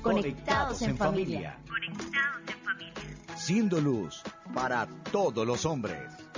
Conectados en familia. Siendo luz para todos los hombres.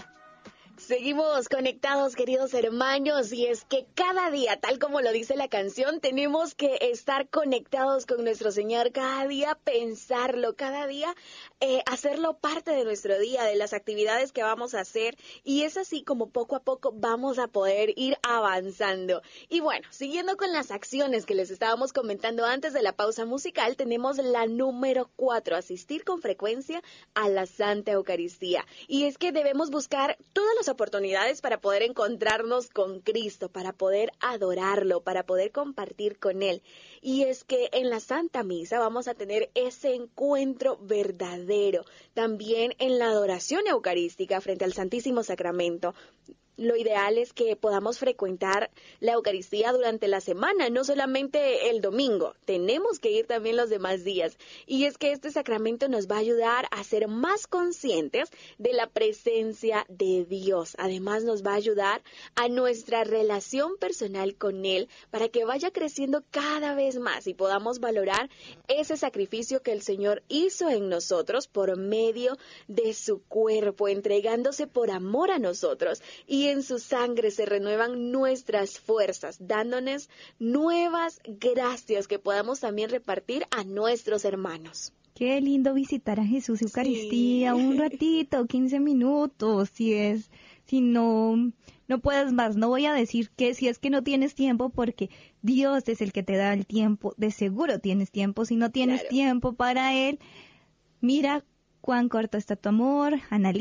Seguimos conectados, queridos hermanos, y es que cada día, tal como lo dice la canción, tenemos que estar conectados con nuestro Señor, cada día pensarlo, cada día hacerlo parte de nuestro día, de las actividades que vamos a hacer, y es así como poco a poco vamos a poder ir avanzando. Y bueno, siguiendo con las acciones que les estábamos comentando antes de la pausa musical, tenemos la número 4, asistir con frecuencia a la Santa Eucaristía. Y es que debemos buscar todas las oportunidades para poder encontrarnos con Cristo, para poder adorarlo, para poder compartir con Él. Y es que en la Santa Misa vamos a tener ese encuentro verdadero. También en la adoración eucarística frente al Santísimo Sacramento. Lo ideal es que podamos frecuentar la Eucaristía durante la semana, no solamente el domingo. Tenemos que ir también los demás días. Y es que este sacramento nos va a ayudar a ser más conscientes de la presencia de Dios. Además, nos va a ayudar a nuestra relación personal con Él para que vaya creciendo cada vez más y podamos valorar ese sacrificio que el Señor hizo en nosotros por medio de su cuerpo, entregándose por amor a nosotros. Y en su sangre se renuevan nuestras fuerzas, dándonos nuevas gracias que podamos también repartir a nuestros hermanos. Qué lindo visitar a Jesús Eucaristía, un ratito, 15 minutos, si no puedes más. No voy a decir que si es que no tienes tiempo, porque Dios es el que te da el tiempo, de seguro tienes tiempo. Si no tienes tiempo para Él, mira cuán corto está tu amor,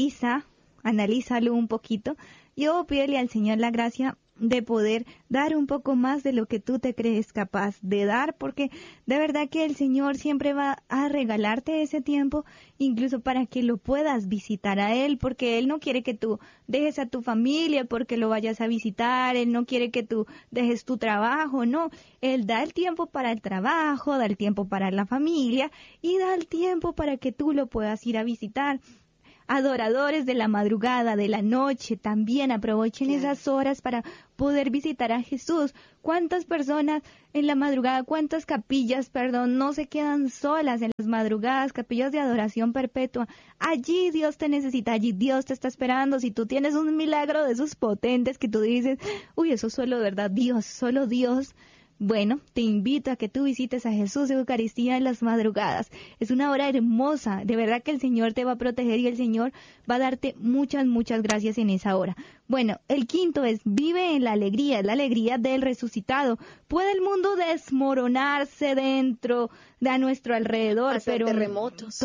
analízalo un poquito. Yo pídele al Señor la gracia de poder dar un poco más de lo que tú te crees capaz de dar, porque de verdad que el Señor siempre va a regalarte ese tiempo, incluso para que lo puedas visitar a Él, porque Él no quiere que tú dejes a tu familia porque lo vayas a visitar, Él no quiere que tú dejes tu trabajo, no, Él da el tiempo para el trabajo, da el tiempo para la familia y da el tiempo para que tú lo puedas ir a visitar. Adoradores de la madrugada, de la noche, también aprovechen esas horas para poder visitar a Jesús. ¿Cuántas personas en la madrugada, cuántas capillas, no se quedan solas en las madrugadas, capillas de adoración perpetua? Allí Dios te necesita, allí Dios te está esperando. Si tú tienes un milagro de esos potentes que tú dices, uy, eso es solo, ¿verdad? Dios, solo Dios. Bueno, te invito a que tú visites a Jesús en Eucaristía en las madrugadas. Es una hora hermosa, de verdad que el Señor te va a proteger y el Señor va a darte muchas, muchas gracias en esa hora. Bueno, el quinto es, vive en la alegría, es la alegría del resucitado. Puede el mundo desmoronarse dentro de a nuestro alrededor, pero terremotos.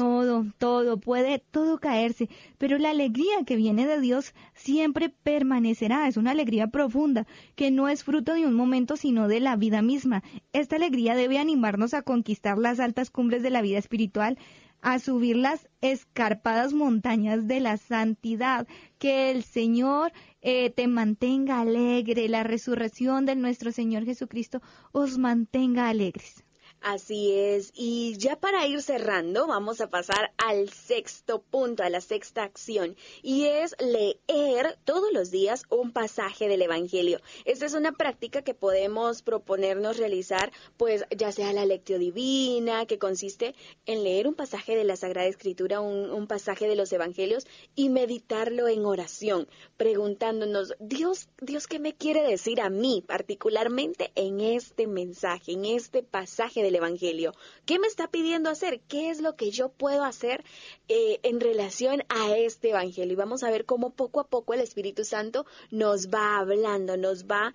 Puede caerse, pero la alegría que viene de Dios siempre permanecerá. Es una alegría profunda, que no es fruto de un momento, sino de la vida misma. Esta alegría debe animarnos a conquistar las altas cumbres de la vida espiritual, a subir las escarpadas montañas de la santidad. Que el Señor te mantenga alegre, la resurrección de nuestro Señor Jesucristo os mantenga alegres. Así es, y ya para ir cerrando, vamos a pasar al sexto punto, a la sexta acción, y es leer todos los días un pasaje del Evangelio. Esta es una práctica que podemos proponernos realizar, pues ya sea la lectio divina, que consiste en leer un pasaje de la Sagrada Escritura, un pasaje de los Evangelios, y meditarlo en oración, preguntándonos, Dios, ¿qué me quiere decir a mí, particularmente en este mensaje, en este pasaje del Evangelio? ¿Qué me está pidiendo hacer? ¿Qué es lo que yo puedo hacer en relación a este Evangelio? Y vamos a ver cómo poco a poco el Espíritu Santo nos va hablando, nos va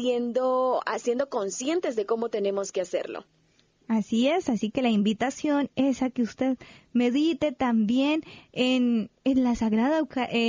haciendo conscientes de cómo tenemos que hacerlo. Así es, así que la invitación es a que usted medite también en la Sagrada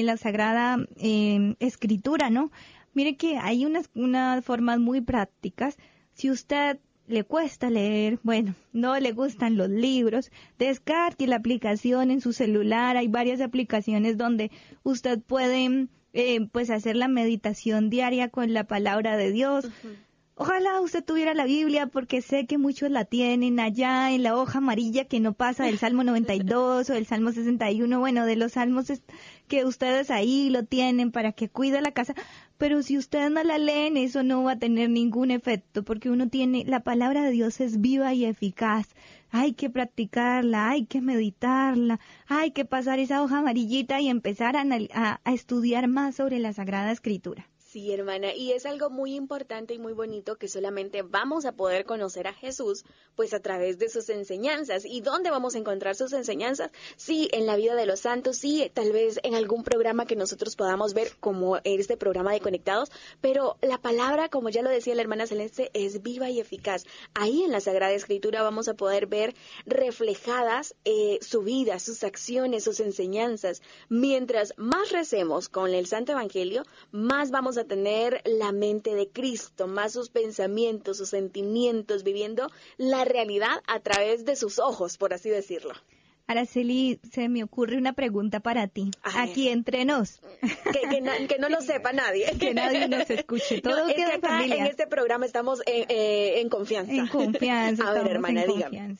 Escritura, ¿no? Mire que hay unas formas muy prácticas. Si usted le cuesta leer, bueno, no le gustan los libros, descargue la aplicación en su celular. Hay varias aplicaciones donde usted puede pues hacer la meditación diaria con la palabra de Dios. Uh-huh. Ojalá usted tuviera la Biblia, porque sé que muchos la tienen allá en la hoja amarilla que no pasa del Salmo 92 o del Salmo 61, bueno, de los salmos que ustedes ahí lo tienen para que cuide la casa, pero si ustedes no la leen, eso no va a tener ningún efecto, porque la palabra de Dios es viva y eficaz. hay que practicarla, hay que meditarla, hay que pasar esa hoja amarillita y empezar a estudiar más sobre la Sagrada Escritura. Sí, hermana, y es algo muy importante y muy bonito que solamente vamos a poder conocer a Jesús pues a través de sus enseñanzas. ¿Y dónde vamos a encontrar sus enseñanzas? Sí, en la vida de los santos, sí, tal vez en algún programa que nosotros podamos ver como este programa de Conectados, pero la palabra, como ya lo decía la hermana Celeste, es viva y eficaz. Ahí en la Sagrada Escritura vamos a poder ver reflejadas su vida, sus acciones, sus enseñanzas. Mientras más recemos con el Santo Evangelio, más vamos a tener la mente de Cristo, más sus pensamientos, sus sentimientos, viviendo la realidad a través de sus ojos, por así decirlo. Araceli, se me ocurre una pregunta para ti, aquí entre nos. Que no lo sepa nadie. Que nadie nos escuche, todo no, queda en familia. En este programa estamos en confianza. En confianza. A ver, hermana, dígame.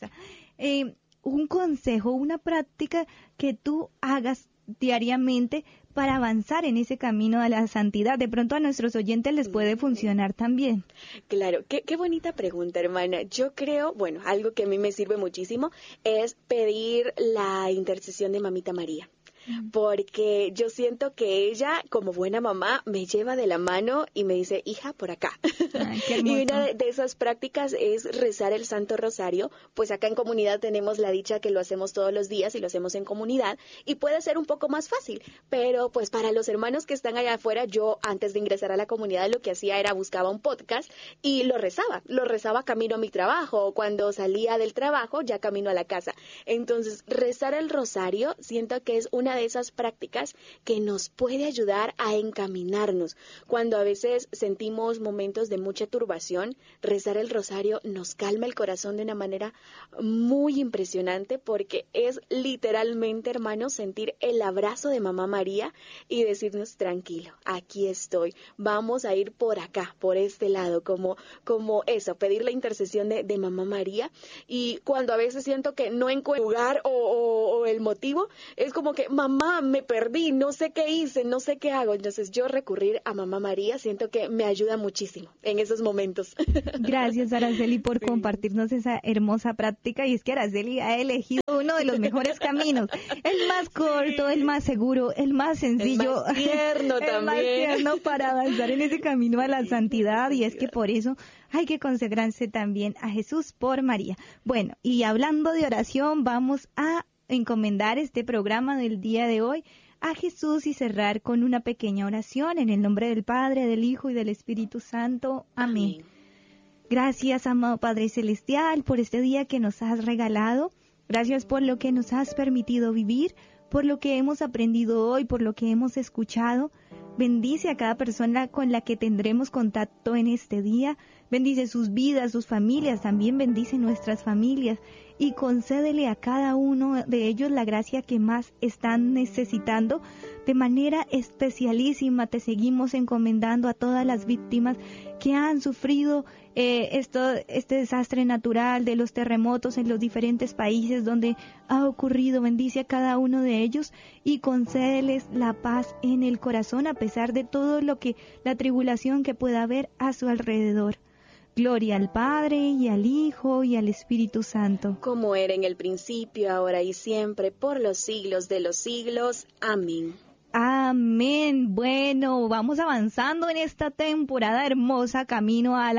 Un consejo, una práctica que tú hagas diariamente para avanzar en ese camino a la santidad. De pronto a nuestros oyentes les puede funcionar también. Claro, qué bonita pregunta, hermana. Yo creo, bueno, algo que a mí me sirve muchísimo es pedir la intercesión de Mamita María. Porque yo siento que ella, como buena mamá, me lleva de la mano y me dice, hija, por acá. Ay, qué hermoso. Y una de esas prácticas es rezar el Santo Rosario. Pues acá en comunidad tenemos la dicha que lo hacemos todos los días y lo hacemos en comunidad. Y puede ser un poco más fácil. Pero pues para los hermanos que están allá afuera, yo antes de ingresar a la comunidad lo que hacía era buscaba un podcast y lo rezaba camino a mi trabajo. O cuando salía del trabajo, ya camino a la casa. Entonces, rezar el Rosario siento que es una de esas prácticas que nos puede ayudar a encaminarnos. Cuando a veces sentimos momentos de mucha turbación, rezar el rosario nos calma el corazón de una manera muy impresionante porque es literalmente, hermanos, sentir el abrazo de Mamá María y decirnos, tranquilo, aquí estoy, vamos a ir por acá, por este lado, como eso, pedir la intercesión de Mamá María. Y cuando a veces siento que no encuentro lugar o el motivo, es como que, mamá, me perdí, no sé qué hice, no sé qué hago. Entonces yo recurrir a Mamá María siento que me ayuda muchísimo en esos momentos. Gracias, Araceli, por compartirnos esa hermosa práctica. Y es que Araceli ha elegido uno de los mejores caminos, el más corto, el más seguro, el más sencillo, el más tierno también. El más tierno para avanzar en ese camino a la santidad. Y es que por eso hay que consagrarse también a Jesús por María. Bueno, y hablando de oración, vamos a encomendar este programa del día de hoy a Jesús y cerrar con una pequeña oración en el nombre del Padre, del Hijo y del Espíritu Santo. Amén. Gracias, amado Padre Celestial, por este día que nos has regalado. Gracias por lo que nos has permitido vivir, por lo que hemos aprendido hoy, por lo que hemos escuchado. Bendice a cada persona con la que tendremos contacto en este día. Bendice sus vidas, sus familias, también bendice nuestras familias y concédele a cada uno de ellos la gracia que más están necesitando. De manera especialísima te seguimos encomendando a todas las víctimas que han sufrido este desastre natural de los terremotos en los diferentes países donde ha ocurrido. Bendice a cada uno de ellos y concédeles la paz en el corazón a pesar de todo la tribulación que pueda haber a su alrededor. Gloria al Padre, y al Hijo, y al Espíritu Santo. Como era en el principio, ahora y siempre, por los siglos de los siglos. Amén. Amén. Bueno, vamos avanzando en esta temporada hermosa, camino a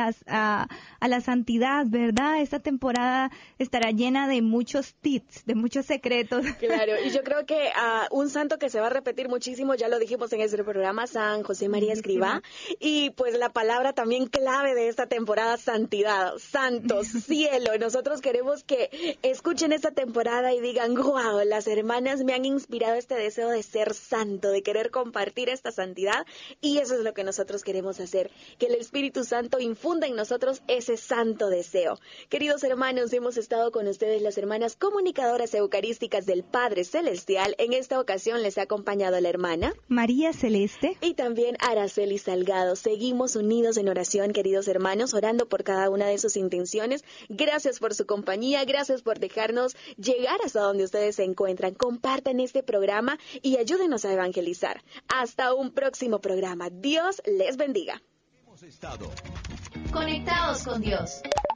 la santidad, ¿verdad? Esta temporada estará llena de muchos tips, de muchos secretos. Claro, y yo creo que un santo que se va a repetir muchísimo, ya lo dijimos en este programa, San José María Escrivá, y pues la palabra también clave de esta temporada, santidad, santos, cielo. Nosotros queremos que escuchen esta temporada y digan, wow, las hermanas me han inspirado este deseo de ser santo, de querer compartir esta santidad, y eso es lo que nosotros queremos hacer, que el Espíritu Santo infunda en nosotros ese santo deseo. Queridos hermanos, hemos estado con ustedes las hermanas comunicadoras eucarísticas del Padre Celestial. En esta ocasión les ha acompañado la hermana María Celeste y también Araceli Salgado. Seguimos unidos en oración, queridos hermanos, orando por cada una de sus intenciones. Gracias por su compañía, gracias por dejarnos llegar hasta donde ustedes se encuentran. Compartan este programa y ayúdenos a evangelizar. Hasta un próximo programa. Dios les bendiga. Hemos estado conectados con Dios.